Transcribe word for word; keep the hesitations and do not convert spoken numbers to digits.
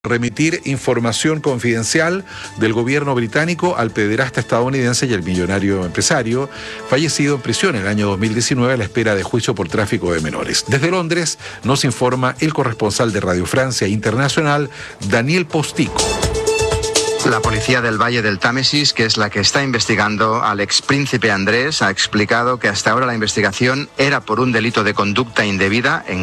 Remitir información confidencial del gobierno británico al pederasta estadounidense y el millonario empresario, fallecido en prisión en el año dos mil diecinueve a la espera de juicio por tráfico de menores. Desde Londres nos informa el corresponsal de Radio Francia Internacional, Daniel Postigo. La policía del Valle del Támesis, que es la que está investigando al expríncipe Andrés, ha explicado que hasta ahora la investigación era por un delito de conducta indebida en